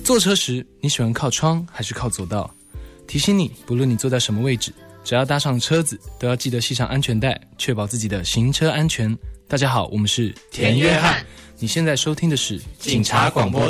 坐车时你喜欢靠窗还是靠左道？提醒你，不论你坐在什么位置，只要搭上车子，都要记得系上安全带，确保自己的行车安全。大家好，我们是田约翰， 你现在收听的是警察广播